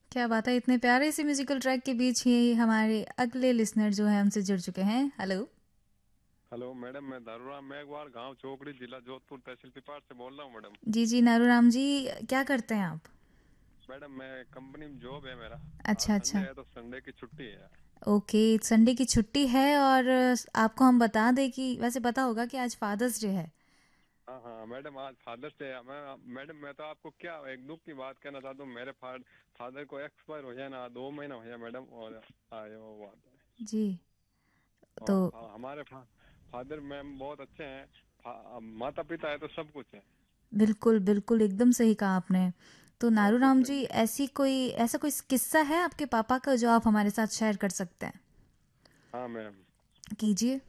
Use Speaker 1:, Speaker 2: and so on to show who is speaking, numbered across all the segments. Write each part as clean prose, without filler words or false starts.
Speaker 1: क्या बात है, इतने प्यारे से म्यूजिकल ट्रैक के बीच ही हमारे अगले लिसनर जो है हमसे जुड़ चुके हैं। हेलो
Speaker 2: हेलो मैडम, मैं दारूराम मेघवाल, गांव चौकड़ी, जिला जोधपुर, तहसील पिपाड़ से बोल रहा हूँ मैडम।
Speaker 1: जी जी नारूराम जी, क्या करते हैं आप?
Speaker 2: मैडम मैं कंपनी में जॉब है मेरा।
Speaker 1: अच्छा
Speaker 2: संडे
Speaker 1: अच्छा,
Speaker 2: है तो संडे की छुट्टी है।
Speaker 1: ओके, संडे की छुट्टी है। और आपको हम बता दें कि वैसे पता होगा कि आज फादर्स डे है।
Speaker 2: हाँ हाँ मैडम, आज फादर्स डे है। मैडम मैं तो आपको क्या एक दुख की बात कहना चाहता हूँ। मेरे फादर को एक्सपायर हो जाए ना, 2 महीना हो गया मैडम। और आए वो बात है।
Speaker 1: जी तो
Speaker 2: और हमारे फादर मैम बहुत अच्छे हैं। माता पिता है तो सब कुछ है।
Speaker 1: बिल्कुल बिल्कुल, एकदम सही कहा आपने। तो
Speaker 2: और कुछ
Speaker 1: नारूराम जी,
Speaker 2: नहीं।
Speaker 1: ऐसा कोई किस्सा है आपके पापा का जो आप हमारे साथ शेयर कर सकते हैं?
Speaker 2: हाँ मैम,
Speaker 1: कीजिए।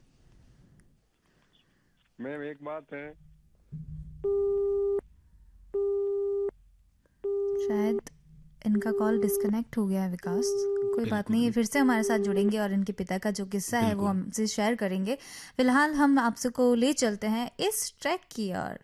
Speaker 2: मैम एक बात है।
Speaker 1: शायद इनका कॉल डिस्कनेक्ट हो गया है विकास। कोई बात नहीं, ये
Speaker 3: बिल्कुल
Speaker 1: फिर से हमारे साथ जुड़ेंगे और इनके पिता का जो किस्सा है वो
Speaker 3: बिल्कुल।
Speaker 1: हमसे शेयर करेंगे। फिलहाल हम आपसे को ले चलते हैं इस ट्रैक की ओर।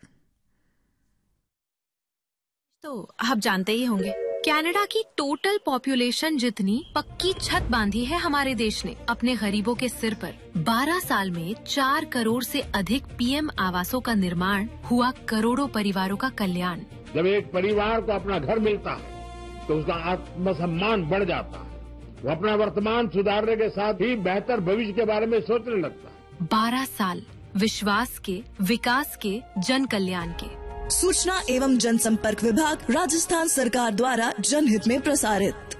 Speaker 4: तो आप जानते ही होंगे, कनाडा की टोटल पॉपुलेशन जितनी पक्की छत बांधी है हमारे देश ने अपने गरीबों के सिर पर। 12 साल में 4 करोड़ से अधिक पीएम आवासों का निर्माण हुआ, करोड़ों परिवारों का कल्याण।
Speaker 5: जब एक परिवार को अपना घर मिलता है तो उसका आत्मसम्मान बढ़ जाता है। वो अपना वर्तमान सुधारने के साथ ही बेहतर भविष्य के बारे में सोचने लगता है।
Speaker 4: 12 साल विश्वास के, विकास के, जन कल्याण के।
Speaker 6: सूचना एवं जनसंपर्क विभाग, राजस्थान सरकार द्वारा जनहित में प्रसारित।